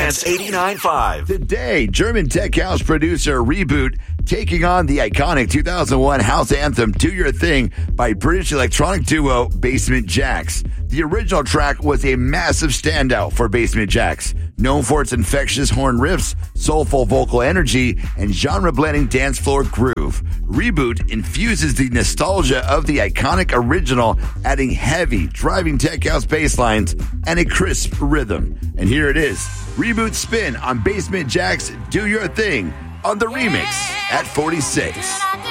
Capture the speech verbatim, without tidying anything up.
Dance eighty-nine point five. Today, German tech house producer Reboot taking on the iconic two thousand one house anthem Do Your Thing by British electronic duo Basement Jaxx. The original track was a massive standout for Basement Jaxx, known for its infectious horn riffs, soulful vocal energy, and genre-blending dance floor groove. Reboot infuses the nostalgia of the iconic original, adding heavy, driving tech house bass lines and a crisp rhythm. And here it is, Reboot's spin on Basement Jaxx Do Your Thing on the remix at forty-six.